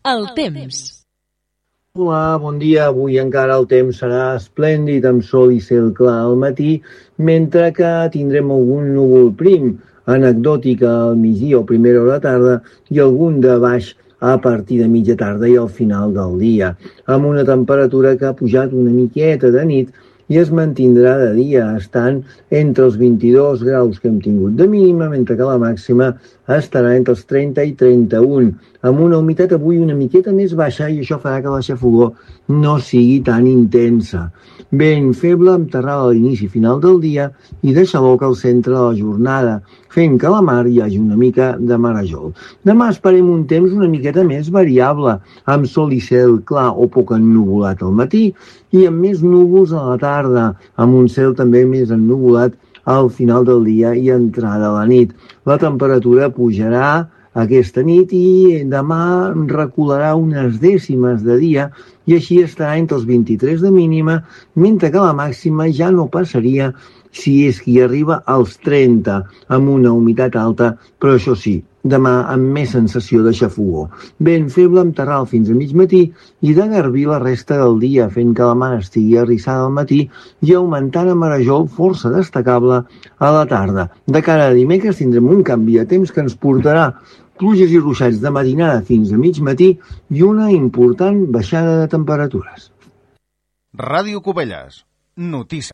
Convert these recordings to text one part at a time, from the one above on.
El temps. Hola, bon dia. Avui encara el temps serà esplèndid, amb sol i cel clar al matí, mentre que tindrem algun núvol prim, anecdòtic al migdia o primera hora de tarda i algun de baix a partir de mitja tarda i al final del dia, amb una temperatura que ha pujat una miqueta de nit i es mantindrà de dia, estant entre els 22 graus que hem tingut de mínima, mentre que la màxima estarà entre els 30 i 31, amb una humitat avui una miqueta més baixa i això farà que la xafogor no sigui tan intensa. Vent feble amb terrada a l'inici i final del dia i deixa l'oca al centre de la jornada, fent que a la mar hi hagi una mica de marejol. Demà esperem un temps una miqueta més variable, amb sol i cel clar o poc ennuvolat al matí i amb més núvols a la tarda, amb un cel també més ennuvolat al final del dia i entrada a la nit. La temperatura pujarà aquesta nit i demà recularà unes dècimes de dia i així estarà entre els 23 de mínima, mentre que la màxima ja no passaria si és que hi arriba als 30, amb una humitat alta, però això sí, demà amb més sensació de xafogor. Vent feble amb terral fins a mig matí i de garbí la resta del dia, fent que la mar estigui arrissada al matí i augmentant a marejol força destacable a la tarda. De cara a dimecres tindrem un canvi de temps que ens portarà pluges i ruixats de matinada fins a mig matí i una important baixada de temperatures. Ràdio Cubelles. Notícies.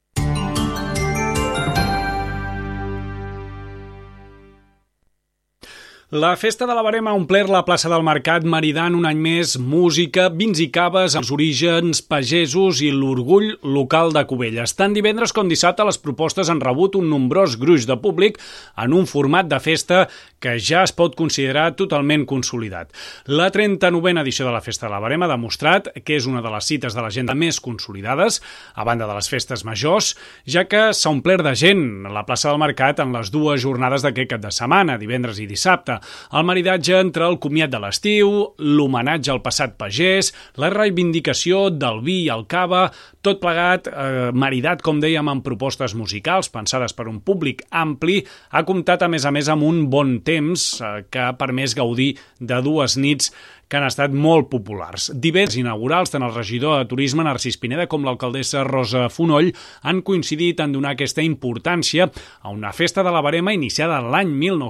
La Festa de la Verema ha omplert la plaça del Mercat, maridant un any més música, vins i caves, els orígens pagesos i l'orgull local de Cubelles. Tant divendres com dissabte les propostes han rebut un nombrós gruix de públic en un format de festa que ja es pot considerar totalment consolidat. La 39a edició de la Festa de la Verema ha demostrat que és una de les cites de l'agenda més consolidades, a banda de les festes majors, ja que s'ha omplert de gent a la plaça del Mercat en les dues jornades d'aquest cap de setmana, divendres i dissabte. El maridatge entre el comiat de l'estiu, l'homenatge al passat pagès, la reivindicació del vi i el cava, tot plegat, maridat, com dèiem, amb propostes musicals pensades per un públic ampli, ha comptat a més amb un bon temps que ha permès gaudir de dues nits que han estat molt populars. Divendres inaugurals, tant el regidor de Turisme Narcís Pineda com l'alcaldessa Rosa Fonoll han coincidit en donar aquesta importància a una festa de la Verema iniciada l'any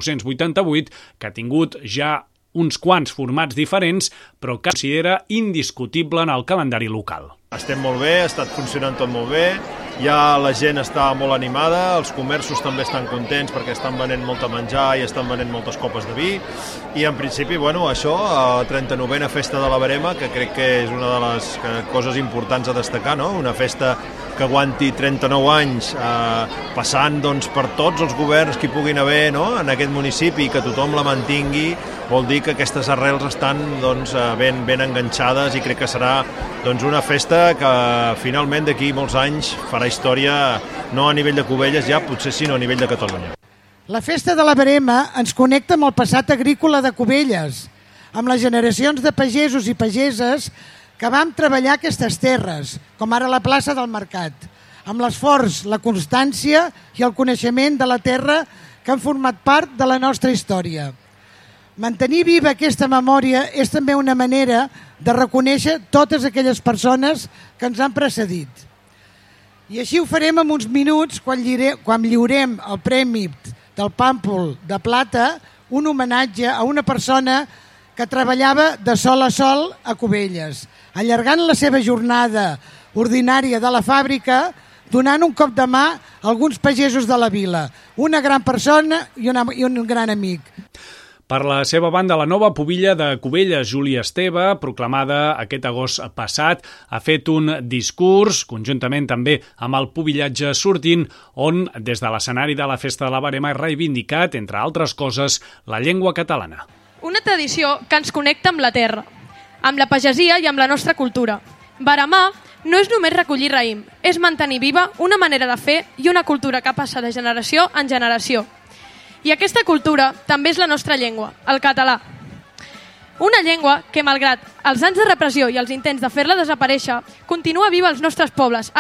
1988 que ha tingut ja uns quants formats diferents, però que considera indiscutible en el calendari local. Estem molt bé, ha estat funcionant tot molt bé, ja la gent està molt animada, els comerços també estan contents perquè estan venent molt a menjar i estan venent moltes copes de vi i en principi, això, la 39a Festa de la Verema, que crec que és una de les coses importants a destacar, no? Una festa que aguanti 39 anys passant per tots els governs que hi puguin haver, no? En aquest municipi, que tothom la mantingui, vol dir que aquestes arrels estan ben enganxades i crec que serà una festa que finalment d'aquí molts anys farà història, no a nivell de Cubelles ja, potser sinó a nivell de Catalunya. La Festa de la Verema ens connecta amb el passat agrícola de Cubelles, amb les generacions de pagesos i pageses que vam treballar aquestes terres, com ara la plaça del Mercat, amb l'esforç, la constància i el coneixement de la terra que han format part de la nostra història. Mantenir viva aquesta memòria és també una manera de reconèixer totes aquelles persones que ens han precedit. I així ho farem en uns minuts quan lliurem el Premi del Pàmpol de Plata, un homenatge a una persona que treballava de sol a sol a Cubelles, allargant la seva jornada ordinària de la fàbrica, donant un cop de mà a alguns pagesos de la vila. Una gran persona i un gran amic. Per la seva banda, la nova pubilla de Cubelles, Júlia Esteve, proclamada aquest agost passat, ha fet un discurs, conjuntament també amb el pubillatge sortint, on des de l'escenari de la Festa de la Verema ha reivindicat, entre altres coses, la llengua catalana. Una tradició que ens connecta amb la terra, amb la pagesia i amb la nostra cultura. Veremar no és només recollir raïm, és mantenir viva una manera de fer i una cultura que passa de generació en generació. I aquesta cultura també és la nostra llengua, el català. Una llengua que, malgrat els anys de repressió i els intents de fer-la desaparèixer, continua viva als nostres pobles,